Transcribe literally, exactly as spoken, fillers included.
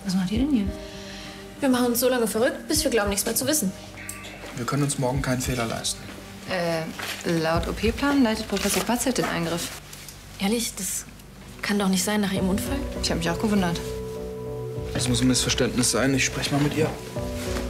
Was macht ihr denn hier? Wir machen uns so lange verrückt, bis wir glauben, nichts mehr zu wissen. Wir können uns morgen keinen Fehler leisten. Äh, laut O P-Plan leitet Professor Patzelt den Eingriff. Ehrlich, das kann doch nicht sein nach Ihrem Unfall? Ich habe mich auch gewundert. Das muss ein Missverständnis sein. Ich spreche mal mit ihr.